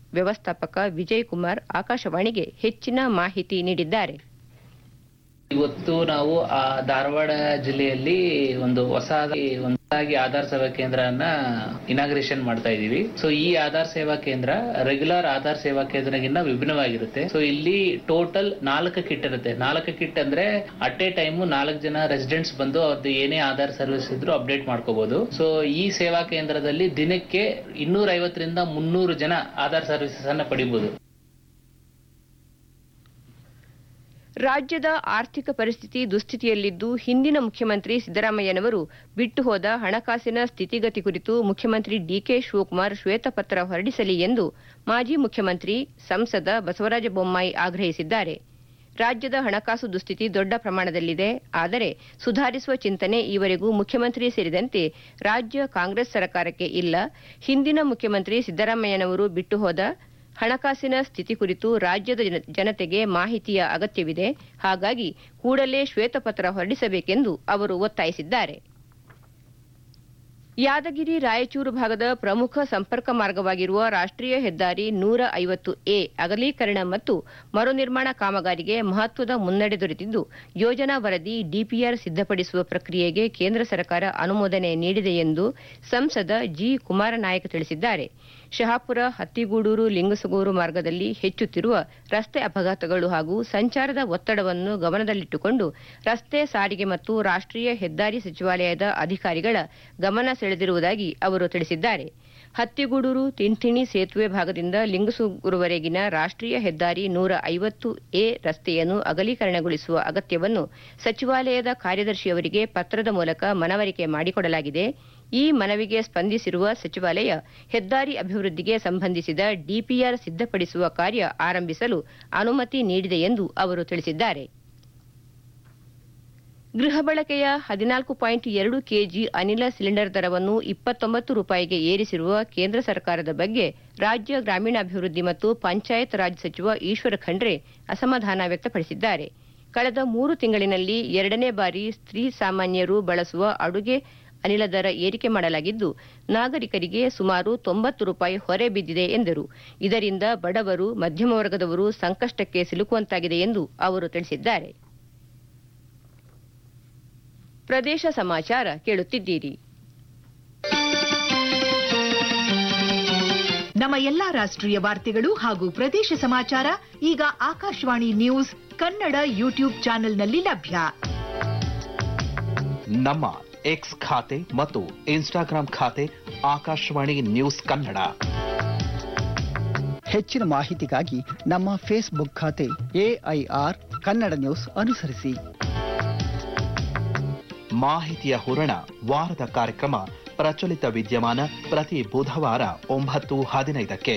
ವ್ಯವಸ್ಥಾಪಕ ವಿಜಯ್ ಕುಮಾರ್ ಆಕಾಶವಾಣಿಗೆ ಹೆಚ್ಚಿನ ಮಾಹಿತಿ ನೀಡಿದ್ದಾರೆ. ಇವತ್ತು ನಾವು ಧಾರವಾಡ ಜಿಲ್ಲೆಯಲ್ಲಿ ಒಂದು ಹೊಸದಾಗಿ ಆಧಾರ್ ಸೇವಾ ಕೇಂದ್ರನ ಇನಾಗ್ರೇಷನ್ ಮಾಡ್ತಾ ಇದೀವಿ. ಸೊ ಈ ಆಧಾರ್ ಸೇವಾ ಕೇಂದ್ರ ರೆಗ್ಯುಲರ್ ಆಧಾರ್ ಸೇವಾ ಕೇಂದ್ರಗಿನ್ನ ವಿಭಿನ್ನವಾಗಿರುತ್ತೆ. ಸೊ ಇಲ್ಲಿ ಟೋಟಲ್ 4 ಕಿಟ್ ಇರುತ್ತೆ. 4 ಕಿಟ್ ಅಂದ್ರೆ ಅಟ್ ಎ ಟೈಮ್ 4 ಜನ ರೆಸಿಡೆಂಟ್ಸ್ ಬಂದು ಅವ್ರದ್ದು ಏನೇ ಆಧಾರ್ ಸರ್ವಿಸ್ ಇದ್ರು ಅಪ್ಡೇಟ್ ಮಾಡ್ಕೋಬಹುದು. ಸೊ ಈ ಸೇವಾ ಕೇಂದ್ರದಲ್ಲಿ ದಿನಕ್ಕೆ 250 ರಿಂದ 300 ಜನ ಆಧಾರ್ ಸರ್ವಿಸಸ್ ಅನ್ನ ಪಡಿಬಹುದು. ರಾಜ್ಯದ ಆರ್ಥಿಕ ಪರಿಸ್ಥಿತಿ ದುಸ್ಥಿತಿಯಲ್ಲಿದ್ದು ಹಿಂದಿನ ಮುಖ್ಯಮಂತ್ರಿ ಸಿದ್ದರಾಮಯ್ಯನವರು ಬಿಟ್ಟು ಹೋದ ಹಣಕಾಸಿನ ಸ್ಥಿತಿಗತಿ ಕುರಿತು ಮುಖ್ಯಮಂತ್ರಿ ಡಿಕೆ ಶಿವಕುಮಾರ್ ಶ್ವೇತಪತ್ರ ಹೊರಡಿಸಲಿ ಎಂದು ಮಾಜಿ ಮುಖ್ಯಮಂತ್ರಿ ಸಂಸದ ಬಸವರಾಜ ಬೊಮ್ಮಾಯಿ ಆಗ್ರಹಿಸಿದ್ದಾರೆ. ರಾಜ್ಯದ ಹಣಕಾಸು ದುಸ್ಥಿತಿ ದೊಡ್ಡ ಪ್ರಮಾಣದಲ್ಲಿದೆ. ಆದರೆ ಸುಧಾರಿಸುವ ಚಿಂತನೆ ಈವರೆಗೂ ಮುಖ್ಯಮಂತ್ರಿ ಸೇರಿದಂತೆ ರಾಜ್ಯ ಕಾಂಗ್ರೆಸ್ ಸರ್ಕಾರಕ್ಕೆ ಇಲ್ಲ. ಹಿಂದಿನ ಮುಖ್ಯಮಂತ್ರಿ ಸಿದ್ದರಾಮಯ್ಯನವರು ಬಿಟ್ಟು ಹೋದ ಹಣಕಾಸಿನ ಸ್ಥಿತಿ ಕುರಿತು ರಾಜ್ಯದ ಜನತೆಗೆ ಮಾಹಿತಿಯ ಅಗತ್ಯವಿದೆ. ಹಾಗಾಗಿ ಕೂಡಲೇ ಶ್ವೇತಪತ್ರ ಹೊರಡಿಸಬೇಕೆಂದು ಅವರು ಒತ್ತಾಯಿಸಿದ್ದಾರೆ. ಯಾದಗಿರಿ ರಾಯಚೂರು ಭಾಗದ ಪ್ರಮುಖ ಸಂಪರ್ಕ ಮಾರ್ಗವಾಗಿರುವ ರಾಷ್ಟ್ರೀಯ ಹೆದ್ದಾರಿ 150A ಅಗಲೀಕರಣ ಮತ್ತು ಮರು ನಿರ್ಮಾಣ ಕಾಮಗಾರಿಗೆ ಮಹತ್ವದ ಮುನ್ನಡೆ ದೊರೆತಿದ್ದು ಯೋಜನಾ ವರದಿ ಡಿಪಿಆರ್ ಸಿದ್ಧಪಡಿಸುವ ಪ್ರಕ್ರಿಯೆಗೆ ಕೇಂದ್ರ ಸರ್ಕಾರ ಅನುಮೋದನೆ ನೀಡಿದೆ ಎಂದು ಸಂಸದ ಜಿ ಕುಮಾರನಾಯಕ್ ತಿಳಿಸಿದ್ದಾರೆ. ಶಹಾಪುರ ಹತ್ತಿಗೂಡೂರು ಲಿಂಗಸಗೂರು ಮಾರ್ಗದಲ್ಲಿ ಹೆಚ್ಚುತ್ತಿರುವ ರಸ್ತೆ ಅಪಘಾತಗಳು ಹಾಗೂ ಸಂಚಾರದ ಒತ್ತಡವನ್ನು ಗಮನದಲ್ಲಿಟ್ಟುಕೊಂಡು ರಸ್ತೆ ಸಾರಿಗೆ ಮತ್ತು ರಾಷ್ಟ್ರೀಯ ಹೆದ್ದಾರಿ ಸಚಿವಾಲಯದ ಅಧಿಕಾರಿಗಳ ಗಮನ ಸೆಳೆದಿರುವುದಾಗಿ ಅವರು ತಿಳಿಸಿದ್ದಾರೆ. ಹತ್ತಿಗೂಡೂರು ತಿಂಥಿಣಿ ಸೇತುವೆ ಭಾಗದಿಂದ ಲಿಂಗಸೂರುವರೆಗಿನ ರಾಷ್ಟ್ರೀಯ ಹೆದ್ದಾರಿ 150A ರಸ್ತೆಯನ್ನು ಅಗಲೀಕರಣಗೊಳಿಸುವ ಅಗತ್ಯವನ್ನು ಸಚಿವಾಲಯದ ಕಾರ್ಯದರ್ಶಿಯವರಿಗೆ ಪತ್ರದ ಮೂಲಕ ಮನವರಿಕೆ ಮಾಡಿಕೊಡಲಾಗಿದೆ. ಈ ಮನವಿಗೆ ಸ್ಪಂದಿಸಿರುವ ಸಚಿವಾಲಯ ಹೆದ್ದಾರಿ ಅಭಿವೃದ್ಧಿಗೆ ಸಂಬಂಧಿಸಿದ ಡಿಪಿಆರ್ ಸಿದ್ಧಪಡಿಸುವ ಕಾರ್ಯ ಆರಂಭಿಸಲು ಅನುಮತಿ ನೀಡಿದೆ ಎಂದು ಅವರು ತಿಳಿಸಿದ್ದಾರೆ. ಗೃಹ ಬಳಕೆಯ 14.2 ಕೆಜಿ ಅನಿಲ ಸಿಲಿಂಡರ್ ದರವನ್ನು 29 ರೂಪಾಯಿಗೆ ಏರಿಸಿರುವ ಕೇಂದ್ರ ಸರ್ಕಾರದ ಬಗ್ಗೆ ರಾಜ್ಯ ಗ್ರಾಮೀಣಾಭಿವೃದ್ಧಿ ಮತ್ತು ಪಂಚಾಯತ್ ರಾಜ್ ಸಚಿವ ಈಶ್ವರ ಖಂಡ್ರೆ ಅಸಮಾಧಾನ ವ್ಯಕ್ತಪಡಿಸಿದ್ದಾರೆ. ಕಳೆದ 3 ತಿಂಗಳಿನಲ್ಲಿ 2ನೇ ಬಾರಿ ಸ್ತ್ರೀ ಸಾಮಾನ್ಯರು ಬಳಸುವ ಅಡುಗೆ ಅನಿಲ ದರ ಏರಿಕೆ ಮಾಡಲಾಗಿದ್ದು ನಾಗರಿಕರಿಗೆ ಸುಮಾರು 90 ರೂಪಾಯಿ ಹೊರೆ ಬಿದ್ದಿದೆ ಎಂದರು. ಇದರಿಂದ ಬಡವರು, ಮಧ್ಯಮ ವರ್ಗದವರು ಸಂಕಷ್ಟಕ್ಕೆ ಸಿಲುಕುವಂತಾಗಿದೆ ಎಂದು ಅವರು ತಿಳಿಸಿದ್ದಾರೆ. ಪ್ರದೇಶ ಸಮಾಚಾರ ಕೇಳುತ್ತಿದ್ದೀರಿ. ನಮ್ಮ ಎಲ್ಲಾ ರಾಷ್ಟ್ರೀಯ ವಾರ್ತೆಗಳು ಹಾಗೂ ಪ್ರದೇಶ ಸಮಾಚಾರ ಈಗ ಆಕಾಶವಾಣಿ ನ್ಯೂಸ್ ಕನ್ನಡ ಯೂಟ್ಯೂಬ್ ಚಾನೆಲ್ನಲ್ಲಿ ಲಭ್ಯ. ನಮ್ಮ ಎಕ್ಸ್ ಖಾತೆ ಮತ್ತು ಇನ್ಸ್ಟಾಗ್ರಾಂ ಖಾತೆ ಆಕಾಶವಾಣಿ ನ್ಯೂಸ್ ಕನ್ನಡ. ಹೆಚ್ಚಿನ ಮಾಹಿತಿಗಾಗಿ ನಮ್ಮ ಫೇಸ್ಬುಕ್ ಖಾತೆ AIR ಕನ್ನಡ ನ್ಯೂಸ್ ಅನುಸರಿಸಿ. ಮಾಹಿತಿಯ ಹೂರಣ ವಾರದ ಕಾರ್ಯಕ್ರಮ ಪ್ರಚಲಿತ ವಿದ್ಯಮಾನ ಪ್ರತಿ ಬುಧವಾರ 9:15ಕ್ಕೆ.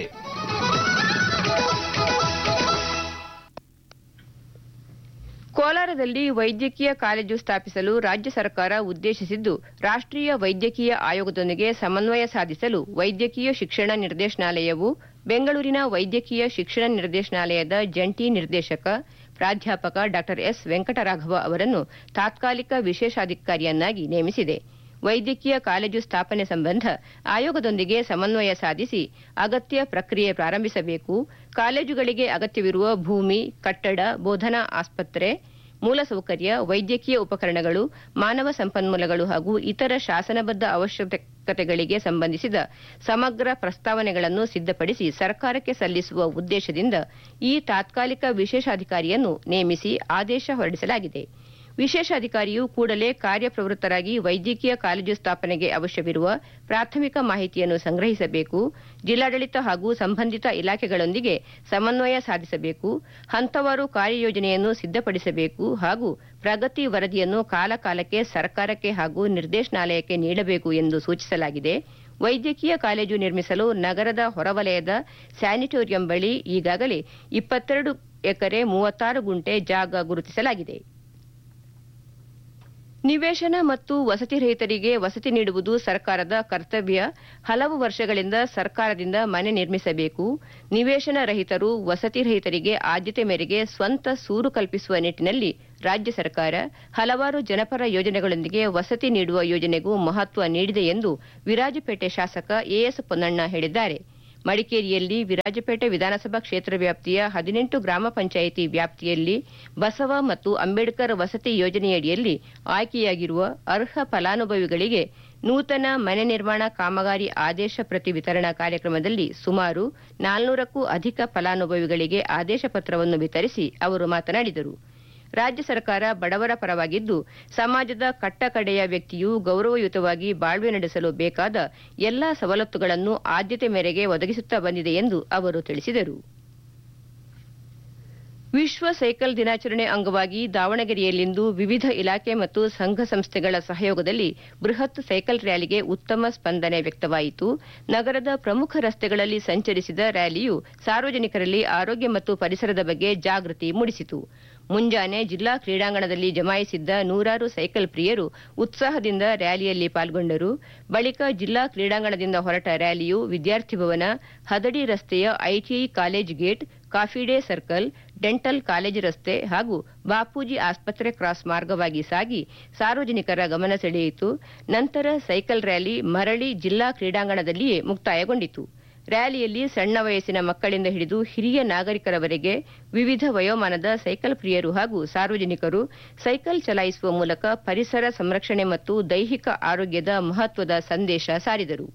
ಕೋಲಾರದಲ್ಲಿ ವೈದ್ಯಕೀಯ ಕಾಲೇಜು ಸ್ಥಾಪಿಸಲು ರಾಜ್ಯ ಸರ್ಕಾರ ಉದ್ದೇಶಿಸಿದ್ದು ರಾಷ್ಟ್ರೀಯ ವೈದ್ಯಕೀಯ ಆಯೋಗದೊಂದಿಗೆ ಸಮನ್ವಯ ಸಾಧಿಸಲು ವೈದ್ಯಕೀಯ ಶಿಕ್ಷಣ ನಿರ್ದೇಶನಾಲಯವು ಬೆಂಗಳೂರಿನ ವೈದ್ಯಕೀಯ ಶಿಕ್ಷಣ ನಿರ್ದೇಶನಾಲಯದ ಜಂಟಿ ನಿರ್ದೇಶಕ ಪ್ರಾಧ್ಯಾಪಕ ಡಾ ಎಸ್ ವೆಂಕಟರಾಘವ ಅವರನ್ನು ತಾತ್ಕಾಲಿಕ ವಿಶೇಷಾಧಿಕಾರಿಯನ್ನಾಗಿ ನೇಮಿಸಿದೆ. ವೈದ್ಯಕೀಯ ಕಾಲೇಜು ಸ್ಥಾಪನೆ ಸಂಬಂಧ ಆಯೋಗದೊಂದಿಗೆ ಸಮನ್ವಯ ಸಾಧಿಸಿ ಅಗತ್ಯ ಪ್ರಕ್ರಿಯೆ ಪ್ರಾರಂಭಿಸಬೇಕು. ಕಾಲೇಜುಗಳಿಗೆ ಅಗತ್ಯವಿರುವ ಭೂಮಿ, ಕಟ್ಟಡ, ಬೋಧನಾ ಆಸ್ಪತ್ರೆ, ಮೂಲಸೌಕರ್ಯ, ವೈದ್ಯಕೀಯ ಉಪಕರಣಗಳು, ಮಾನವ ಸಂಪನ್ಮೂಲಗಳು ಹಾಗೂ ಇತರ ಶಾಸನಬದ್ಧ ಅವಶ್ಯಕತೆಗಳಿಗೆ ಸಂಬಂಧಿಸಿದ ಸಮಗ್ರ ಪ್ರಸ್ತಾವನೆಗಳನ್ನು ಸಿದ್ಧಪಡಿಸಿ ಸರ್ಕಾರಕ್ಕೆ ಸಲ್ಲಿಸುವ ಉದ್ದೇಶದಿಂದ ಈ ತಾತ್ಕಾಲಿಕ ವಿಶೇಷಾಧಿಕಾರಿಯನ್ನು ನೇಮಿಸಿ ಆದೇಶ ಹೊರಡಿಸಲಾಗಿದೆ. ವಿಶೇಷಾಧಿಕಾರಿಯು ಕೂಡಲೇ ಕಾರ್ಯಪ್ರವೃತ್ತರಾಗಿ ವೈದ್ಯಕೀಯ ಕಾಲೇಜು ಸ್ಥಾಪನೆಗೆ ಅವಶ್ಯವಿರುವ ಪ್ರಾಥಮಿಕ ಮಾಹಿತಿಯನ್ನು ಸಂಗ್ರಹಿಸಬೇಕು. ಜಿಲ್ಲಾಡಳಿತ ಹಾಗೂ ಸಂಬಂಧಿತ ಇಲಾಖೆಗಳೊಂದಿಗೆ ಸಮನ್ವಯ ಸಾಧಿಸಬೇಕು. ಹಂತವಾರು ಕಾರ್ಯಯೋಜನೆಯನ್ನು ಸಿದ್ಧಪಡಿಸಬೇಕು ಹಾಗೂ ಪ್ರಗತಿ ವರದಿಯನ್ನು ಕಾಲಕಾಲಕ್ಕೆ ಸರ್ಕಾರಕ್ಕೆ ಹಾಗೂ ನಿರ್ದೇಶನಾಲಯಕ್ಕೆ ನೀಡಬೇಕು ಎಂದು ಸೂಚಿಸಲಾಗಿದೆ. ವೈದ್ಯಕೀಯ ಕಾಲೇಜು ನಿರ್ಮಿಸಲು ನಗರದ ಹೊರವಲಯದ ಸ್ಯಾನಿಟೋರಿಯಂ ಬಳಿ ಈಗಾಗಲೇ 22 ಎಕರೆ 36 ಗುಂಟೆ ಜಾಗ ಗುರುತಿಸಲಾಗಿದೆ. ನಿವೇಶನ ಮತ್ತು ವಸತಿ ರಹಿತರಿಗೆ ವಸತಿ ನೀಡುವುದು ಸರ್ಕಾರದ ಕರ್ತವ್ಯ. ಹಲವು ವರ್ಷಗಳಿಂದ ಸರ್ಕಾರದಿಂದ ಮನೆ ನಿರ್ಮಿಸಬೇಕು. ನಿವೇಶನ ರಹಿತರು, ವಸತಿ ರಹಿತರಿಗೆ ಆದ್ಯತೆ ಮೇರೆಗೆ ಸ್ವಂತ ಸೂರು ಕಲ್ಪಿಸುವ ನಿಟ್ಟಿನಲ್ಲಿ ರಾಜ್ಯ ಸರ್ಕಾರ ಹಲವಾರು ಜನಪರ ಯೋಜನೆಗಳೊಂದಿಗೆ ವಸತಿ ನೀಡುವ ಯೋಜನೆಗೂ ಮಹತ್ವ ನೀಡಿದೆ ಎಂದು ವಿರಾಜಪೇಟೆ ಶಾಸಕ ಎಎಸ್ ಪೊನ್ನಣ್ಣ ಹೇಳಿದ್ದಾರೆ. ಮಡಿಕೇರಿಯಲ್ಲಿ ವಿರಾಜಪೇಟೆ ವಿಧಾನಸಭಾ ಕ್ಷೇತ್ರ ವ್ಯಾಪ್ತಿಯ 18 ಗ್ರಾಮ ಪಂಚಾಯಿತಿ ವ್ಯಾಪ್ತಿಯಲ್ಲಿ ಬಸವ ಮತ್ತು ಅಂಬೇಡ್ಕರ್ ವಸತಿ ಯೋಜನೆಯಡಿಯಲ್ಲಿ ಆಯ್ಕೆಯಾಗಿರುವ ಅರ್ಹ ಫಲಾನುಭವಿಗಳಿಗೆ ನೂತನ ಮನೆ ನಿರ್ಮಾಣ ಕಾಮಗಾರಿ ಆದೇಶ ಪ್ರತಿ ವಿತರಣಾ ಕಾರ್ಯಕ್ರಮದಲ್ಲಿ ಸುಮಾರು 400ಕ್ಕೂ ಅಧಿಕ ಫಲಾನುಭವಿಗಳಿಗೆ ಆದೇಶ ಪತ್ರವನ್ನು ವಿತರಿಸಿ ಅವರು ಮಾತನಾಡಿದರು. ರಾಜ್ಯ ಸರ್ಕಾರ ಬಡವರ ಪರವಾಗಿದ್ದು, ಸಮಾಜದ ಕಟ್ಟಕಡೆಯ ವ್ಯಕ್ತಿಯು ಗೌರವಯುತವಾಗಿ ಬಾಳ್ವೆ ನಡೆಸಲು ಬೇಕಾದ ಎಲ್ಲಾ ಸವಲತ್ತುಗಳನ್ನು ಆದ್ಯತೆ ಮೇರೆಗೆ ಒದಗಿಸುತ್ತಾ ಬಂದಿದೆ ಎಂದು ಅವರು ತಿಳಿಸಿದರು. ವಿಶ್ವ ಸೈಕಲ್ ದಿನಾಚರಣೆ ಅಂಗವಾಗಿ ದಾವಣಗೆರೆಯಲ್ಲಿಂದು ವಿವಿಧ ಇಲಾಖೆ ಮತ್ತು ಸಂಘ ಸಂಸ್ಥೆಗಳ ಸಹಯೋಗದಲ್ಲಿ ಬೃಹತ್ ಸೈಕಲ್ ರ್ಯಾಲಿಗೆ ಉತ್ತಮ ಸ್ಪಂದನೆ ವ್ಯಕ್ತವಾಯಿತು. ನಗರದ ಪ್ರಮುಖ ರಸ್ತೆಗಳಲ್ಲಿ ಸಂಚರಿಸಿದ ರ್ಯಾಲಿಯು ಸಾರ್ವಜನಿಕರಲ್ಲಿ ಆರೋಗ್ಯ ಮತ್ತು ಪರಿಸರದ ಬಗ್ಗೆ ಜಾಗೃತಿ ಮೂಡಿಸಿತು. ಮುಂಜಾನೆ ಜಿಲ್ಲಾ ಕ್ರೀಡಾಂಗಣದಲ್ಲಿ ಜಮಾಯಿಸಿದ್ದ ನೂರಾರು ಸೈಕಲ್ ಪ್ರಿಯರು ಉತ್ಸಾಹದಿಂದ ರ್ಯಾಲಿಯಲ್ಲಿ ಪಾಲ್ಗೊಂಡರು. ಬಳಿಕ ಜಿಲ್ಲಾ ಕ್ರೀಡಾಂಗಣದಿಂದ ಹೊರಟ ರ್ಯಾಲಿಯು ವಿದ್ಯಾರ್ಥಿ ಭವನ, ಹದಡಿ ರಸ್ತೆಯ ITI college gate, coffee day circle, dental college ರಸ್ತೆ ಹಾಗೂ ಬಾಪೂಜಿ ಆಸ್ಪತ್ರೆ ಕ್ರಾಸ್ ಮಾರ್ಗವಾಗಿ ಸಾಗಿ ಸಾರ್ವಜನಿಕರ ಗಮನ ಸೆಳೆಯಿತು. ನಂತರ ಸೈಕಲ್ ರ್ಯಾಲಿ ಮರಳಿ ಜಿಲ್ಲಾ ಕ್ರೀಡಾಂಗಣದಲ್ಲಿಯೇ ಮುಕ್ತಾಯಗೊಂಡಿತು. ರ್ಯಾಲಿಯಲ್ಲಿ ಸಣ್ಣ ವಯಸ್ಸಿನ ಮಕ್ಕಳಿಂದ ಹಿಡಿದು ಹಿರಿಯ ನಾಗರಿಕರವರೆಗೆ ವಿವಿಧ ವಯೋಮಾನದ ಸೈಕಲ್ ಪ್ರಿಯರು ಹಾಗೂ ಸಾರ್ವಜನಿಕರು ಸೈಕಲ್ ಚಲಾಯಿಸುವ ಮೂಲಕ ಪರಿಸರ ಸಂರಕ್ಷಣೆ ಮತ್ತು ದೈಹಿಕ ಆರೋಗ್ಯದ ಮಹತ್ವದ ಸಂದೇಶ ಸಾರಿದರು.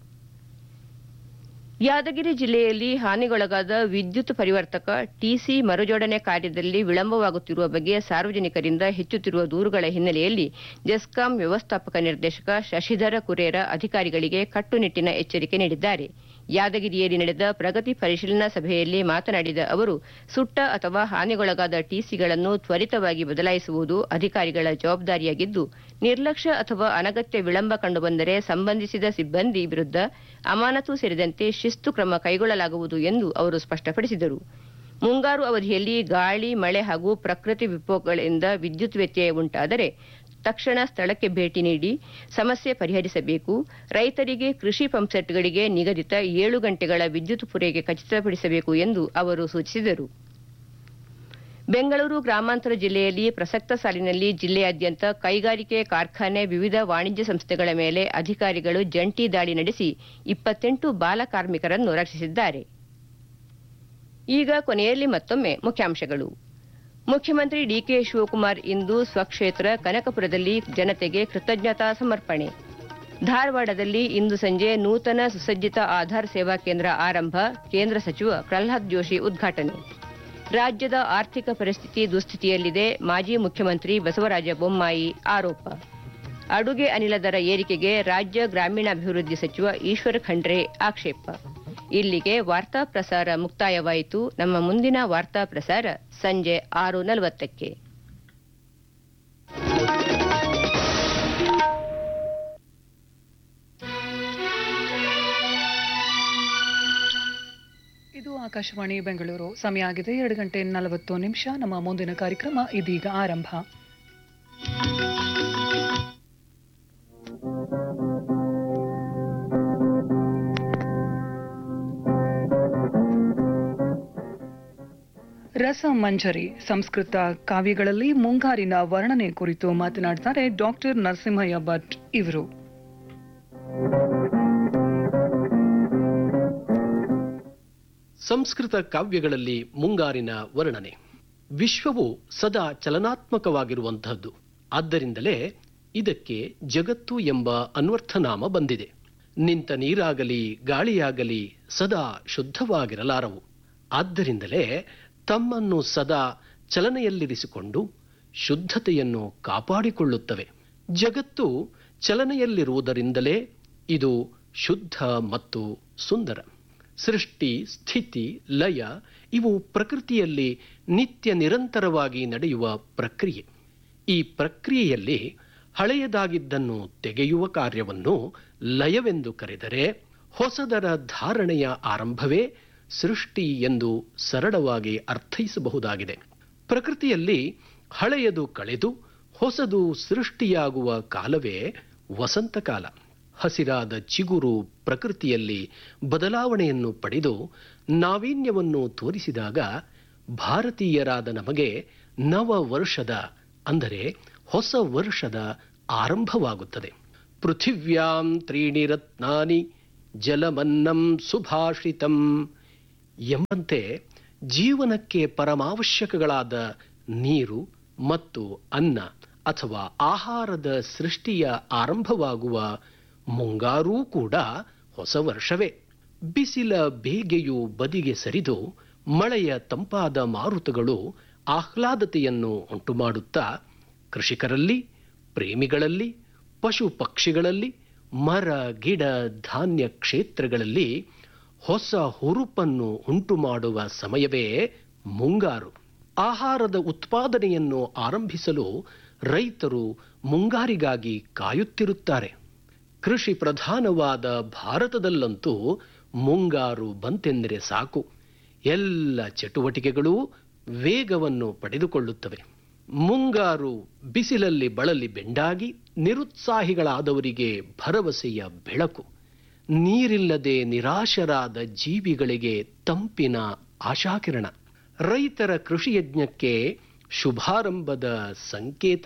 ಯಾದಗಿರಿ ಜಿಲ್ಲೆಯಲ್ಲಿ ಹಾನಿಗೊಳಗಾದ ವಿದ್ಯುತ್ ಪರಿವರ್ತಕ ಟಿಸಿ ಮರುಜೋಡಣೆ ಕಾರ್ಯದಲ್ಲಿ ವಿಳಂಬವಾಗುತ್ತಿರುವ ಬಗ್ಗೆ ಸಾರ್ವಜನಿಕರಿಂದ ಹೆಚ್ಚುತ್ತಿರುವ ದೂರುಗಳ ಹಿನ್ನೆಲೆಯಲ್ಲಿ ಜೆಸ್ಕಾಂ ವ್ಯವಸ್ಥಾಪಕ ನಿರ್ದೇಶಕ ಶಶಿಧರ ಕುರೇರ ಅಧಿಕಾರಿಗಳಿಗೆ ಕಟ್ಟುನಿಟ್ಟಿನ ಎಚ್ಚರಿಕೆ ನೀಡಿದ್ದಾರೆ. ಯಾದಗಿರಿಯಲ್ಲಿ ನಡೆದ ಪ್ರಗತಿ ಪರಿಶೀಲನಾ ಸಭೆಯಲ್ಲಿ ಮಾತನಾಡಿದ ಅವರು, ಸುಟ್ಟ ಅಥವಾ ಹಾನಿಗೊಳಗಾದ ಟಿಸಿಗಳನ್ನು ತ್ವರಿತವಾಗಿ ಬದಲಾಯಿಸುವುದು ಅಧಿಕಾರಿಗಳ ಜವಾಬ್ದಾರಿಯಾಗಿದ್ದು, ನಿರ್ಲಕ್ಷ್ಯ ಅಥವಾ ಅನಗತ್ಯ ವಿಳಂಬ ಕಂಡುಬಂದರೆ ಸಂಬಂಧಿಸಿದ ಸಿಬ್ಬಂದಿ ವಿರುದ್ಧ ಅಮಾನತು ಸೇರಿದಂತೆ ಶಿಸ್ತು ಕ್ರಮ ಕೈಗೊಳ್ಳಲಾಗುವುದು ಎಂದು ಅವರು ಸ್ಪಷ್ಟಪಡಿಸಿದರು. ಮುಂಗಾರು ಅವಧಿಯಲ್ಲಿ ಗಾಳಿ, ಮಳೆ ಹಾಗೂ ಪ್ರಕೃತಿ ವಿಕೋಪಗಳಿಂದ ವಿದ್ಯುತ್ ವ್ಯತ್ಯಯ ಉಂಟಾದರೆ ತಕ್ಷಣ ಸ್ಥಳಕ್ಕೆ ಭೇಟಿ ನೀಡಿ ಸಮಸ್ಯೆ ಪರಿಹರಿಸಬೇಕು. ರೈತರಿಗೆ ಕೃಷಿ ಪಂಪ್ಸೆಟ್ಗಳಿಗೆ ನಿಗದಿತ 7 ಗಂಟೆಗಳ ವಿದ್ಯುತ್ ಪೂರೈಕೆ ಖಚಿತಪಡಿಸಬೇಕು ಎಂದು ಅವರು ಸೂಚಿಸಿದರು. ಬೆಂಗಳೂರು ಗ್ರಾಮಾಂತರ ಜಿಲ್ಲೆಯಲ್ಲಿ ಪ್ರಸಕ್ತ ಸಾಲಿನಲ್ಲಿ ಜಿಲ್ಲೆಯಾದ್ಯಂತ ಕೈಗಾರಿಕೆ, ಕಾರ್ಖಾನೆ, ವಿವಿಧ ವಾಣಿಜ್ಯ ಸಂಸ್ಥೆಗಳ ಮೇಲೆ ಅಧಿಕಾರಿಗಳು ಜಂಟಿ ದಾಳಿ ನಡೆಸಿ 28 ಬಾಲ ಕಾರ್ಮಿಕರನ್ನು ರಕ್ಷಿಸಿದ್ದಾರೆ. ಈಗ ಕೊನೆಯಲ್ಲಿ ಮತ್ತೊಮ್ಮೆ ಮುಖ್ಯಾಂಶಗಳು. ಮುಖ್ಯಮಂತ್ರಿ ಡಿಕೆ ಶಿವಕುಮಾರ್ ಇಂದು ಸ್ವಕ್ಷೇತ್ರ ಕನಕಪುರದಲ್ಲಿ ಜನತೆಗೆ ಕೃತಜ್ಞತಾ ಸಮರ್ಪಣೆ. ಧಾರವಾಡದಲ್ಲಿ ಇಂದು ಸಂಜೆ ನೂತನ ಸುಸಜ್ಜಿತ ಆಧಾರ್ ಸೇವಾ ಕೇಂದ್ರ ಆರಂಭ, ಕೇಂದ್ರ ಸಚಿವ ಪ್ರಹ್ಲಾದ್ ಜೋಶಿ ಉದ್ಘಾಟನೆ. ರಾಜ್ಯದ ಆರ್ಥಿಕ ಪರಿಸ್ಥಿತಿ ದುಸ್ಥಿತಿಯಲ್ಲಿದೆ, ಮಾಜಿ ಮುಖ್ಯಮಂತ್ರಿ ಬಸವರಾಜ ಬೊಮ್ಮಾಯಿ ಆರೋಪ. ಅಡುಗೆ ಅನಿಲ ದರ ಏರಿಕೆಗೆ ರಾಜ್ಯ ಗ್ರಾಮೀಣಾಭಿವೃದ್ಧಿ ಸಚಿವ ಈಶ್ವರ ಖಂಡ್ರೆ ಆಕ್ಷೇಪ. ಇಲ್ಲಿಗೆ ವಾರ್ತಾ ಪ್ರಸಾರ ಮುಕ್ತಾಯವಾಯಿತು. ನಮ್ಮ ಮುಂದಿನ ವಾರ್ತಾ ಪ್ರಸಾರ ಸಂಜೆ 6:40ಕ್ಕೆ. ಇದು ಆಕಾಶವಾಣಿ ಬೆಂಗಳೂರು. ಸಮಯ ಆಗಿದೆ 2:40. ನಮ್ಮ ಮುಂದಿನ ಕಾರ್ಯಕ್ರಮ ಇದೀಗ ಆರಂಭ. ರಸಮಂಜರಿ ಸಂಸ್ಕೃತ ಕಾವ್ಯಗಳಲ್ಲಿ ಮುಂಗಾರಿನ ವರ್ಣನೆ ಕುರಿತು ಮಾತನಾಡುತ್ತಾರೆ ಡಾಕ್ಟರ್ ನರಸಿಂಹಯ್ಯ ಭಟ್ ಇವರು. ಸಂಸ್ಕೃತ ಕಾವ್ಯಗಳಲ್ಲಿ ಮುಂಗಾರಿನ ವರ್ಣನೆ. ವಿಶ್ವವು ಸದಾ ಚಲನಾತ್ಮಕವಾಗಿರುವಂತಹದ್ದು. ಆದ್ದರಿಂದಲೇ ಇದಕ್ಕೆ ಜಗತ್ತು ಎಂಬ ಅನ್ವರ್ಥನಾಮ ಬಂದಿದೆ. ನಿಂತ ನೀರಾಗಲಿ ಗಾಳಿಯಾಗಲಿ ಸದಾ ಶುದ್ಧವಾಗಿರಲಾರವು. ಆದ್ದರಿಂದಲೇ ತಮ್ಮನ್ನು ಸದಾ ಚಲನೆಯಲ್ಲಿರಿಸಿಕೊಂಡು ಶುದ್ಧತೆಯನ್ನು ಕಾಪಾಡಿಕೊಳ್ಳುತ್ತವೆ. ಜಗತ್ತು ಚಲನೆಯಲ್ಲಿರುವುದರಿಂದಲೇ ಇದು ಶುದ್ಧ ಮತ್ತು ಸುಂದರ. ಸೃಷ್ಟಿ, ಸ್ಥಿತಿ, ಲಯ ಇವು ಪ್ರಕೃತಿಯಲ್ಲಿ ನಿತ್ಯ ನಿರಂತರವಾಗಿ ನಡೆಯುವ ಪ್ರಕ್ರಿಯೆ. ಈ ಪ್ರಕ್ರಿಯೆಯಲ್ಲಿ ಹಳೆಯದಾಗಿದ್ದನ್ನು ತೆಗೆಯುವ ಕಾರ್ಯವನ್ನು ಲಯವೆಂದು ಕರೆದರೆ, ಹೊಸದರ ಧಾರಣೆಯ ಆರಂಭವೇ ಸೃಷ್ಟಿ ಎಂದು ಸರಳವಾಗಿ ಅರ್ಥೈಸಬಹುದಾಗಿದೆ. ಪ್ರಕೃತಿಯಲ್ಲಿ ಹಳೆಯದು ಕಳೆದು ಹೊಸದು ಸೃಷ್ಟಿಯಾಗುವ ಕಾಲವೇ ವಸಂತಕಾಲ. ಹಸಿರಾದ ಚಿಗುರು ಪ್ರಕೃತಿಯಲ್ಲಿ ಬದಲಾವಣೆಯನ್ನು ಪಡೆದು ನಾವೀನ್ಯವನ್ನು ತೋರಿಸಿದಾಗ ಭಾರತೀಯರಾದ ನಮಗೆ ನವ ವರ್ಷದ ಅಂದರೆ ಹೊಸ ವರ್ಷದ ಆರಂಭವಾಗುತ್ತದೆ. ಪೃಥಿವ್ಯಾಂ ತ್ರೀಣಿ ರತ್ನಾನಿ ಜಲಮನ್ನಂ ಸುಭಾಷಿತಂ ಎಂಬಂತೆ ಜೀವನಕ್ಕೆ ಪರಮಾವಶ್ಯಕಗಳಾದ ನೀರು ಮತ್ತು ಅನ್ನ ಅಥವಾ ಆಹಾರದ ಸೃಷ್ಟಿಯ ಆರಂಭವಾಗುವ ಮುಂಗಾರೂ ಕೂಡ ಹೊಸ ವರ್ಷವೇ. ಬಿಸಿಲ ಬೇಗೆಯು ಬದಿಗೆ ಸರಿದು ಮಳೆಯ ತಂಪಾದ ಮಾರುತಗಳು ಆಹ್ಲಾದತೆಯನ್ನು ಉಂಟುಮಾಡುತ್ತಾ ಕೃಷಿಕರಲ್ಲಿ, ಪ್ರೇಮಿಗಳಲ್ಲಿ, ಪಶು ಪಕ್ಷಿಗಳಲ್ಲಿ, ಮರ ಗಿಡ ಧಾನ್ಯ ಕ್ಷೇತ್ರಗಳಲ್ಲಿ ಹೊಸ ಹುರುಪನ್ನು ಉಂಟುಮಾಡುವ ಸಮಯವೇ ಮುಂಗಾರು. ಆಹಾರದ ಉತ್ಪಾದನೆಯನ್ನು ಆರಂಭಿಸಲು ರೈತರು ಮುಂಗಾರಿಗಾಗಿ ಕಾಯುತ್ತಿರುತ್ತಾರೆ. ಕೃಷಿ ಪ್ರಧಾನವಾದ ಭಾರತದಲ್ಲಂತೂ ಮುಂಗಾರು ಬಂತೆಂದರೆ ಸಾಕು, ಎಲ್ಲ ಚಟುವಟಿಕೆಗಳು ವೇಗವನ್ನು ಪಡೆದುಕೊಳ್ಳುತ್ತವೆ. ಮುಂಗಾರು ಬಿಸಿಲಲ್ಲಿ ಬಳಲಿ ಬೆಂಡಾಗಿ ನಿರುತ್ಸಾಹಿಗಳಾದವರಿಗೆ ಭರವಸೆಯ ಬೆಳಕು, ನೀರಿಲ್ಲದೆ ನಿರಾಶರಾದ ಜೀವಿಗಳಿಗೆ ತಂಪಿನ ಆಶಾಕಿರಣ, ರೈತರ ಕೃಷಿಯಜ್ಞಕ್ಕೆ ಶುಭಾರಂಭದ ಸಂಕೇತ,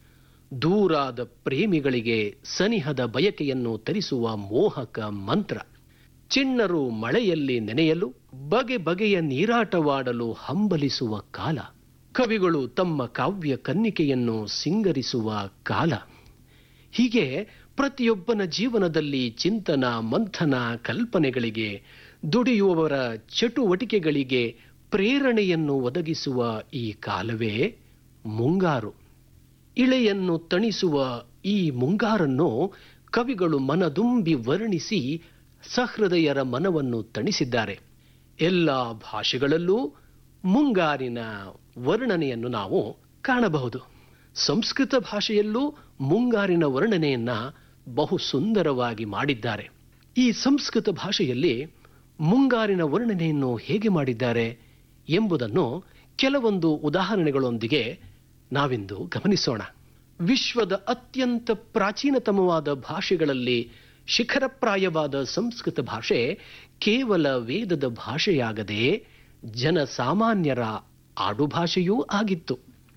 ದೂರಾದ ಪ್ರೇಮಿಗಳಿಗೆ ಸನಿಹದ ಬಯಕೆಯನ್ನು ತರಿಸುವ ಮೋಹಕ ಮಂತ್ರ, ಚಿಣ್ಣರು ಮಳೆಯಲ್ಲಿ ನೆನೆಯಲು ಬಗೆ ಬಗೆಯ ನೀರಾಟವಾಡಲು ಹಂಬಲಿಸುವ ಕಾಲ, ಕವಿಗಳು ತಮ್ಮ ಕಾವ್ಯ ಕನ್ನಿಕೆಯನ್ನು ಸಿಂಗರಿಸುವ ಕಾಲ. ಹೀಗೆ ಪ್ರತಿಯೊಬ್ಬನ ಜೀವನದಲ್ಲಿ ಚಿಂತನ ಮಂಥನ ಕಲ್ಪನೆಗಳಿಗೆ, ದುಡಿಯುವವರ ಚಟುವಟಿಕೆಗಳಿಗೆ ಪ್ರೇರಣೆಯನ್ನು ಒದಗಿಸುವ ಈ ಕಾಲವೇ ಮುಂಗಾರು. ಇಳೆಯನ್ನು ತಣಿಸುವ ಈ ಮುಂಗಾರನ್ನು ಕವಿಗಳು ಮನದುಂಬಿ ವರ್ಣಿಸಿ ಸಹೃದಯರ ಮನವನ್ನು ತಣಿಸಿದ್ದಾರೆ. ಎಲ್ಲ ಭಾಷೆಗಳಲ್ಲೂ ಮುಂಗಾರಿನ ವರ್ಣನೆಯನ್ನು ನಾವು ಕಾಣಬಹುದು. ಸಂಸ್ಕೃತ ಭಾಷೆಯಲ್ಲೂ ಮುಂಗಾರಿನ ವರ್ಣನೆಯನ್ನ ಬಹು ಸುಂದರವಾಗಿ ಮಾಡಿದ್ದಾರೆ. ಈ ಸಂಸ್ಕೃತ ಭಾಷೆಯಲ್ಲಿ ಮುಂಗಾರಿನ ವರ್ಣನೆಯನ್ನು ಹೇಗೆ ಮಾಡಿದ್ದಾರೆ ಎಂಬುದನ್ನು ಕೆಲವೊಂದು ಉದಾಹರಣೆಗಳೊಂದಿಗೆ ನಾವಿಂದು ಗಮನಿಸೋಣ. ವಿಶ್ವದ ಅತ್ಯಂತ ಪ್ರಾಚೀನತಮವಾದ ಭಾಷೆಗಳಲ್ಲಿ ಶಿಖರಪ್ರಾಯವಾದ ಸಂಸ್ಕೃತ ಭಾಷೆ ಕೇವಲ ವೇದದ ಭಾಷೆಯಾಗದೆ ಜನಸಾಮಾನ್ಯರ ಆಡುಭಾಷೆಯೂ ಆಗಿತ್ತು.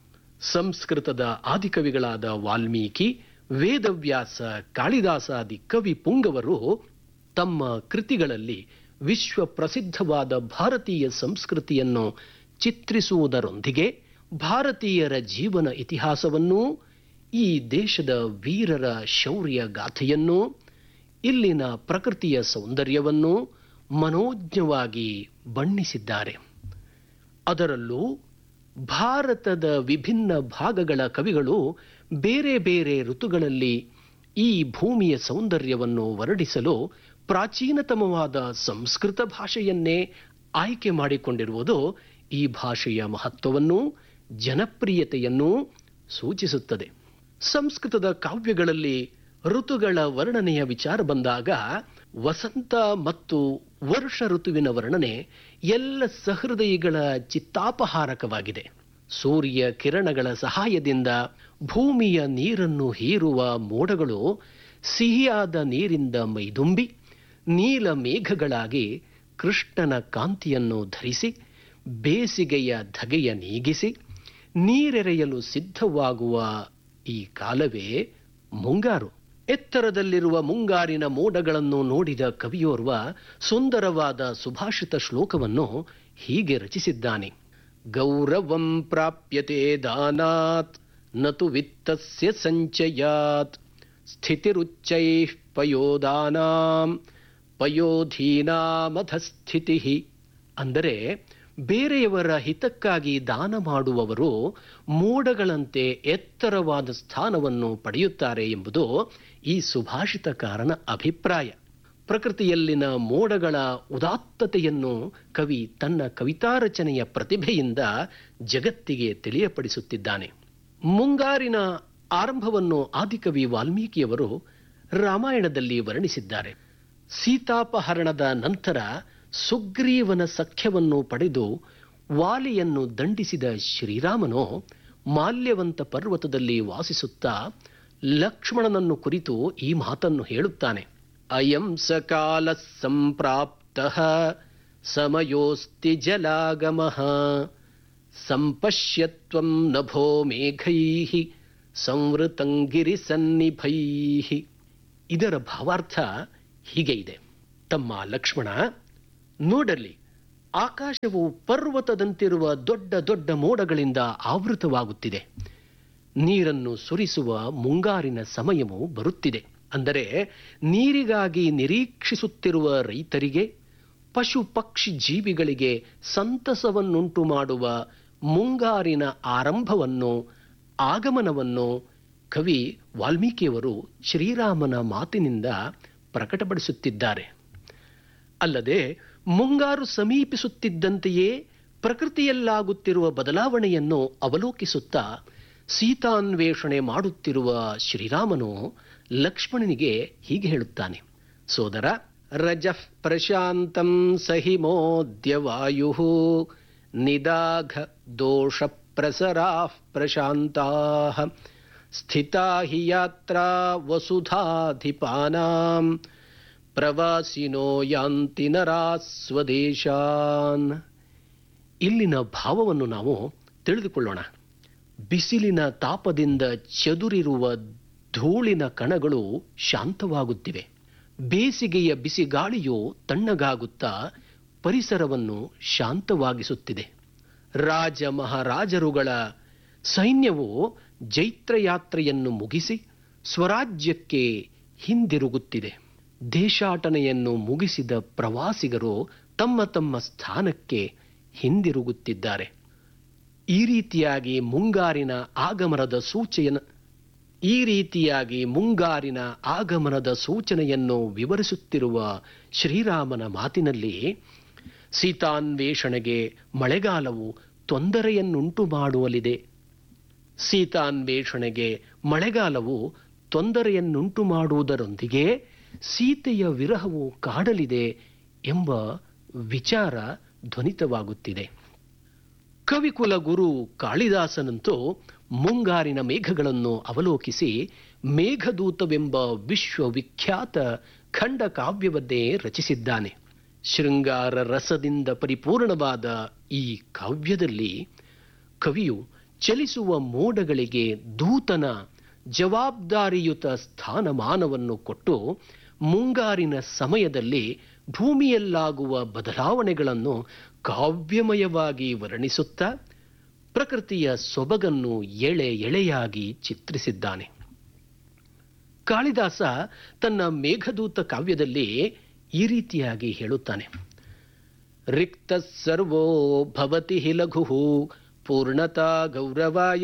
ಸಂಸ್ಕೃತದ ಆದಿಕವಿಗಳಾದ ವಾಲ್ಮೀಕಿ, ವೇದವ್ಯಾಸ, ಕಾಳಿದಾಸಾದಿ ಕವಿ ಪುಂಗವರು ತಮ್ಮ ಕೃತಿಗಳಲ್ಲಿ ವಿಶ್ವ ಪ್ರಸಿದ್ಧವಾದ ಭಾರತೀಯ ಸಂಸ್ಕೃತಿಯನ್ನು ಚಿತ್ರಿಸುವುದರೊಂದಿಗೆ ಭಾರತೀಯರ ಜೀವನ ಇತಿಹಾಸವನ್ನೂ, ಈ ದೇಶದ ವೀರರ ಶೌರ್ಯ ಗಾಥೆಯನ್ನು, ಇಲ್ಲಿನ ಪ್ರಕೃತಿಯ ಸೌಂದರ್ಯವನ್ನು ಮನೋಜ್ಞವಾಗಿ ಬಣ್ಣಿಸಿದ್ದಾರೆ. ಅದರಲ್ಲೂ ಭಾರತದ ವಿಭಿನ್ನ ಭಾಗಗಳ ಕವಿಗಳು ಬೇರೆ ಬೇರೆ ಋತುಗಳಲ್ಲಿ ಈ ಭೂಮಿಯ ಸೌಂದರ್ಯವನ್ನು ವರ್ಣಿಸಲು ಪ್ರಾಚೀನತಮವಾದ ಸಂಸ್ಕೃತ ಭಾಷೆಯನ್ನೇ ಆಯ್ಕೆ ಮಾಡಿಕೊಂಡಿರುವುದು ಈ ಭಾಷೆಯ ಮಹತ್ವವನ್ನು, ಜನಪ್ರಿಯತೆಯನ್ನು ಸೂಚಿಸುತ್ತದೆ. ಸಂಸ್ಕೃತದ ಕಾವ್ಯಗಳಲ್ಲಿ ಋತುಗಳ ವರ್ಣನೆಯ ವಿಚಾರ ಬಂದಾಗ ವಸಂತ ಮತ್ತು ವರ್ಷ ಋತುವಿನ ವರ್ಣನೆ ಎಲ್ಲ ಸಹೃದಯಿಗಳ ಚಿತ್ತಾಪಹಾರಕವಾಗಿದೆ. ಸೂರ್ಯ ಕಿರಣಗಳ ಸಹಾಯದಿಂದ ಭೂಮಿಯ ನೀರನ್ನು ಹೀರುವ ಮೋಡಗಳು ಸಿಹಿಯಾದ ನೀರಿಂದ ಮೈದುಂಬಿ ನೀಲ ಮೇಘಗಳಾಗಿ ಕೃಷ್ಣನ ಕಾಂತಿಯನ್ನು ಧರಿಸಿ ಬೇಸಿಗೆಯ ಧಗೆಯ ನೀಗಿಸಿ ನೀರೆರೆಯಲು ಸಿದ್ಧವಾಗುವ ಈ ಕಾಲವೇ ಮುಂಗಾರು. ಎತ್ತರದಲ್ಲಿರುವ ಮುಂಗಾರಿನ ಮೋಡಗಳನ್ನು ನೋಡಿದ ಕವಿಯೋರ್ವ ಸುಂದರವಾದ ಸುಭಾಷಿತ ಶ್ಲೋಕವನ್ನು ಹೀಗೆ ರಚಿಸಿದ್ದಾನೆ. ಗೌರವಂ ಪ್ರಾಪ್ಯತೆ ದಾನಾತ್ ನತು ವಿತ್ತಸ್ಯ ಸಂಚಯಾತ್ ಸ್ಥಿತಿರುಚ್ಚೈಃ ಪಯೋದಾನಾಂ ಪಯೋಧೀನಾಮಧಸ್ಥಿತಿ. ಅಂದರೆ ಬೇರೆಯವರ ಹಿತಕ್ಕಾಗಿ ದಾನ ಮಾಡುವವರು ಮೋಡಗಳಂತೆ ಎತ್ತರವಾದ ಸ್ಥಾನವನ್ನು ಪಡೆಯುತ್ತಾರೆ ಎಂಬುದು ಈ ಸುಭಾಷಿತಕಾರನ ಅಭಿಪ್ರಾಯ. ಪ್ರಕೃತಿಯಲ್ಲಿನ ಮೋಡಗಳ ಉದಾತ್ತತೆಯನ್ನು ಕವಿ ತನ್ನ ಕವಿತಾ ರಚನೆಯ ಪ್ರತಿಭೆಯಿಂದ ಜಗತ್ತಿಗೆ ತಿಳಿಯಪಡಿಸುತ್ತಿದ್ದಾನೆ. ಮುಂಗಾರಿನ ಆರಂಭವನ್ನು ಆದಿಕವಿ ವಾಲ್ಮೀಕಿಯವರು ರಾಮಾಯಣದಲ್ಲಿ ವರ್ಣಿಸಿದ್ದಾರೆ. ಸೀತಾಪಹರಣದ ನಂತರ ಸುಗ್ರೀವನ ಸಖ್ಯವನ್ನು ಪಡೆದು ವಾಲಿಯನ್ನು ದಂಡಿಸಿದ ಶ್ರೀರಾಮನು ಮಾಲ್ಯವಂತ ಪರ್ವತದಲ್ಲಿ ವಾಸಿಸುತ್ತಾ ಲಕ್ಷ್ಮಣನನ್ನು ಕುರಿತು ಈ ಮಾತನ್ನು ಹೇಳುತ್ತಾನೆ. ಅಯಂ ಸಕಾಲ ಸಂಪ್ರಾಪ್ತಃ ಸಮಯೋಸ್ತಿ ಜಲಾಗಮಃ ಸಂಪಶ್ಯತ್ವಂ ನಭೋ ಮೇಘೈಃ ಸಂವೃತಂಗಿರಿ ಸನ್ನಿಭೈಃ. ಇದರ ಭಾವಾರ್ಥ ಹೀಗೆ ಇದೆ. ತಮ್ಮ ಲಕ್ಷ್ಮಣ, ನೋಡಲಿ, ಆಕಾಶವು ಪರ್ವತದಂತಿರುವ ದೊಡ್ಡ ದೊಡ್ಡ ಮೋಡಗಳಿಂದ ಆವೃತವಾಗುತ್ತಿದೆ. ನೀರನ್ನು ಸುರಿಸುವ ಮುಂಗಾರಿನ ಸಮಯವು ಬರುತ್ತಿದೆ. ಅಂದರೆ ನೀರಿಗಾಗಿ ನಿರೀಕ್ಷಿಸುತ್ತಿರುವ ರೈತರಿಗೆ, ಪಶು ಪಕ್ಷಿ ಜೀವಿಗಳಿಗೆ ಸಂತಸವನ್ನುಂಟು ಮಾಡುವ ಮುಂಗಾರಿನ ಆರಂಭವನ್ನು, ಆಗಮನವನ್ನು ಕವಿ ವಾಲ್ಮೀಕಿಯವರು ಶ್ರೀರಾಮನ ಮಾತಿನಿಂದ ಪ್ರಕಟಪಡಿಸುತ್ತಿದ್ದಾರೆ. ಅಲ್ಲದೆ ಮುಂಗಾರು ಸಮೀಪಿಸುತ್ತಿದ್ದಂತೆಯೇ ಪ್ರಕೃತಿಯಲ್ಲಾಗುತ್ತಿರುವ ಬದಲಾವಣೆಯನ್ನು ಅವಲೋಕಿಸುತ್ತಾ ಸೀತಾನ್ವೇಷಣೆ ಮಾಡುತ್ತಿರುವ ಶ್ರೀರಾಮನು ಲಕ್ಷ್ಮಣನಿಗೆ ಹೀಗೆ ಹೇಳುತ್ತಾನೆ: ಸೋದರ, ರಜಃ ಪ್ರಶಾಂತಂ ಸಹಿಮೋದ್ಯ ವಾಯು ನಿದಾಘ ದೋಷ ಪ್ರಸರಾಃ ಪ್ರಶಾಂತಾಃ ಸ್ಥಿತಾ ಹಿ ಯಾತ್ರಾ ವಸುಧಾಧಿಪಾನಾಂ ಪ್ರವಾಸಿನೋ ಯಾಂತಿ ನರಾಃ ಸ್ವದೇಶಾನ್. ಇಲ್ಲಿನ ಭಾವವನ್ನು ನಾವು ತಿಳಿದುಕೊಳ್ಳೋಣ. ಬಿಸಿಲಿನ ತಾಪದಿಂದ ಚದುರಿರುವ ಧೂಳಿನ ಕಣಗಳು ಶಾಂತವಾಗುತ್ತಿವೆ. ಬೇಸಿಗೆಯ ಬಿಸಿಗಾಳಿಯು ತಣ್ಣಗಾಗುತ್ತಾ ಪರಿಸರವನ್ನು ಶಾಂತವಾಗಿಸುತ್ತಿದೆ. ರಾಜ ಮಹಾರಾಜರುಗಳ ಸೈನ್ಯವು ಜೈತ್ರಯಾತ್ರೆಯನ್ನು ಮುಗಿಸಿ ಸ್ವರಾಜ್ಯಕ್ಕೆ ಹಿಂದಿರುಗುತ್ತಿದೆ. ದೇಶಾಟನೆಯನ್ನು ಮುಗಿಸಿದ ಪ್ರವಾಸಿಗರು ತಮ್ಮ ತಮ್ಮ ಸ್ಥಾನಕ್ಕೆ ಹಿಂದಿರುಗುತ್ತಿದ್ದಾರೆ. ಈ ರೀತಿಯಾಗಿ ಮುಂಗಾರಿನ ಆಗಮನದ ಸೂಚನೆಯನ್ನು ವಿವರಿಸುತ್ತಿರುವ ಶ್ರೀರಾಮನ ಮಾತಿನಲ್ಲಿ ಸೀತಾನ್ವೇಷಣೆಗೆ ಮಳೆಗಾಲವು ತೊಂದರೆಯನ್ನುಂಟು ಮಾಡುವಲಿದೆ. ಸೀತಾನ್ವೇಷಣೆಗೆ ಮಳೆಗಾಲವು ತೊಂದರೆಯನ್ನುಂಟು ಮಾಡುವುದರೊಂದಿಗೆ ಸೀತೆಯ ವಿರಹವು ಕಾಡಲಿದೆ ಎಂಬ ವಿಚಾರ ಧ್ವನಿತವಾಗುತ್ತಿದೆ. ಕವಿಕುಲ ಗುರು ಕಾಳಿದಾಸನಂತೂ ಮುಂಗಾರಿನ ಮೇಘಗಳನ್ನು ಅವಲೋಕಿಸಿ ಮೇಘದೂತವೆಂಬ ವಿಶ್ವವಿಖ್ಯಾತ ಖಂಡ ಕಾವ್ಯವನ್ನೇ ರಚಿಸಿದ್ದಾನೆ. ಶೃಂಗಾರ ರಸದಿಂದ ಪರಿಪೂರ್ಣವಾದ ಈ ಕಾವ್ಯದಲ್ಲಿ ಕವಿಯು ಚಲಿಸುವ ಮೋಡಗಳಿಗೆ ದೂತನ ಜವಾಬ್ದಾರಿಯುತ ಸ್ಥಾನಮಾನವನ್ನು ಕೊಟ್ಟು ಮುಂಗಾರಿನ ಸಮಯದಲ್ಲಿ ಭೂಮಿಯಲ್ಲಾಗುವ ಬದಲಾವಣೆಗಳನ್ನು ಕಾವ್ಯಮಯವಾಗಿ ವರ್ಣಿಸುತ್ತಾ ಪ್ರಕೃತಿಯ ಸೊಬಗನ್ನು ಎಳೆ ಎಳೆಯಾಗಿ ಚಿತ್ರಿಸಿದ್ದಾನೆ. ಕಾಳಿದಾಸ ತನ್ನ ಮೇಘದೂತ ಕಾವ್ಯದಲ್ಲಿ ಈ ರೀತಿಯಾಗಿ ಹೇಳುತ್ತಾನೆ: ರಿಕ್ತ ಸರ್ವೋ ಭವತಿ ಹಿ ಲಘು ಪೂರ್ಣತಾ ಗೌರವಾಯ.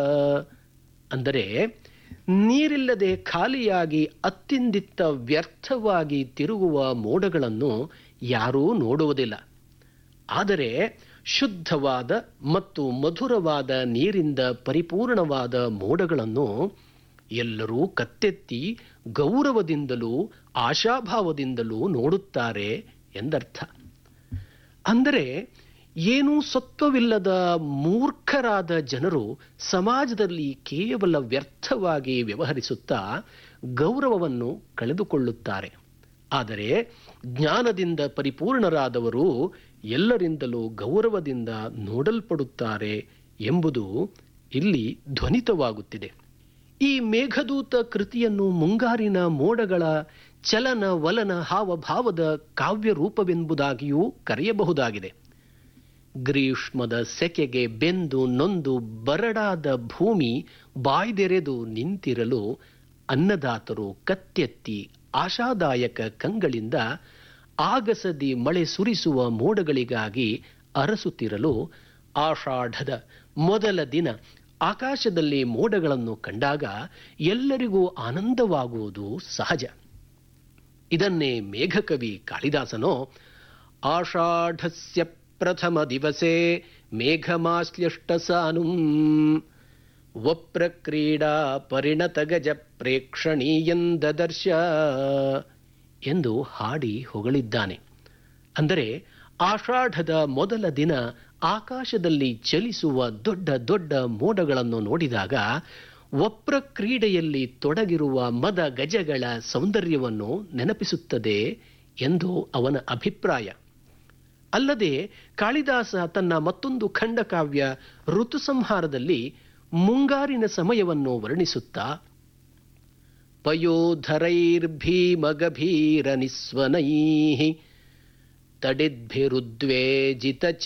ಅಂದರೆ ನೀರಿಲ್ಲದೆ ಖಾಲಿಯಾಗಿ ಅತ್ತಿಂದಿತ್ತ ವ್ಯರ್ಥವಾಗಿ ತಿರುಗುವ ಮೋಡಗಳನ್ನು ಯಾರೂ ನೋಡುವುದಿಲ್ಲ. ಆದರೆ ಶುದ್ಧವಾದ ಮತ್ತು ಮಧುರವಾದ ನೀರಿಂದ ಪರಿಪೂರ್ಣವಾದ ಮೋಡಗಳನ್ನು ಎಲ್ಲರೂ ಕತ್ತೆತ್ತಿ ಗೌರವದಿಂದಲೂ ಆಶಾಭಾವದಿಂದಲೂ ನೋಡುತ್ತಾರೆ ಎಂದರ್ಥ. ಅಂದರೆ ಏನೂ ಸತ್ವವಿಲ್ಲದ ಮೂರ್ಖರಾದ ಜನರು ಸಮಾಜದಲ್ಲಿ ಕೇವಲ ವ್ಯರ್ಥವಾಗಿ ವ್ಯವಹರಿಸುತ್ತಾ ಗೌರವವನ್ನು ಕಳೆದುಕೊಳ್ಳುತ್ತಾರೆ. ಆದರೆ ಜ್ಞಾನದಿಂದ ಪರಿಪೂರ್ಣರಾದವರು ಎಲ್ಲರಿಂದಲೂ ಗೌರವದಿಂದ ನೋಡಲ್ಪಡುತ್ತಾರೆ ಎಂಬುದು ಇಲ್ಲಿ ಧ್ವನಿತವಾಗುತ್ತಿದೆ. ಈ ಮೇಘದೂತ ಕೃತಿಯನ್ನು ಮುಂಗಾರಿನ ಮೋಡಗಳ ಚಲನ ವಲನ ಹಾವಭಾವದ ಕಾವ್ಯ ರೂಪವೆಂಬುದಾಗಿಯೂ ಕರೆಯಬಹುದಾಗಿದೆ. ಗ್ರೀಷ್ಮದ ಸೆಕೆಗೆ ಬೆಂದು ನೊಂದು ಬರಡಾದ ಭೂಮಿ ಬಾಯ್ದೆರೆದು ನಿಂತಿರಲು ಅನ್ನದಾತರು ಕತ್ತೆತ್ತಿ ಆಶಾದಾಯಕ ಕಂಗಳಿಂದ ಆಗಸದಿ ಮಳೆ ಸುರಿಸುವ ಮೋಡಗಳಿಗಾಗಿ ಅರಸುತ್ತಿರಲು ಆಷಾಢದ ಮೊದಲ ದಿನ ಆಕಾಶದಲ್ಲಿ ಮೋಡಗಳನ್ನು ಕಂಡಾಗ ಎಲ್ಲರಿಗೂ ಆನಂದವಾಗುವುದು ಸಹಜ. ಇದನ್ನೇ ಮೇಘಕವಿ ಕಾಳಿದಾಸನು ಆಷಾಢಸ್ಯ ಪ್ರಥಮ ದಿವಸೇ ಮೇಘಮಾಶ್ಲಿಷ್ಟಸಾನುಂ ವಪ್ರಕ್ರೀಡಾ ಪರಿಣತ ಗಜ ಪ್ರೇಕ್ಷಣೀಯಂದದರ್ಶ ಎಂದು ಹಾಡಿ ಹೊಗಳಿದ್ದಾನೆ. ಅಂದರೆ ಆಷಾಢದ ಮೊದಲ ದಿನ ಆಕಾಶದಲ್ಲಿ ಚಲಿಸುವ ದೊಡ್ಡ ದೊಡ್ಡ ಮೋಡಗಳನ್ನು ನೋಡಿದಾಗ ವಪ್ರಕ್ರೀಡೆಯಲ್ಲಿ ತೊಡಗಿರುವ ಮದ ಗಜಗಳ ಸೌಂದರ್ಯವನ್ನು ನೆನಪಿಸುತ್ತದೆ ಎಂದು ಅವನ ಅಭಿಪ್ರಾಯ. ಅಲ್ಲದೆ ಕಾಳಿದಾಸ ತನ್ನ ಮತ್ತೊಂದು ಖಂಡಕಾವ್ಯ ಋತುಸಂಹಾರದಲ್ಲಿ ಮುಂಗಾರಿನ ಸಮಯವನ್ನು ವರ್ಣಿಸುತ್ತಾ ಪಯೋಧರೈರ್ಭೀಮಗಭೀರನಿಸ್ವನೈಃ ತಡಿದ್ಭಿರುದ್ವೇಜಿತ